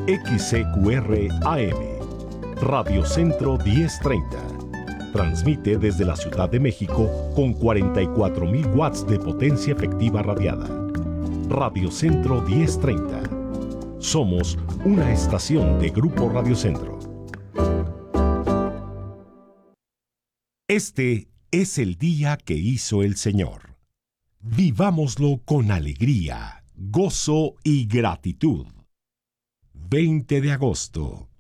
XCQR AM, Radio Centro 1030. Transmite desde la Ciudad de México con 44.000 watts de potencia efectiva radiada. Radio Centro 1030. Somos una estación de Grupo Radio Centro. Este es el día que hizo el Señor. Vivámoslo con alegría, gozo y gratitud. 20 de agosto.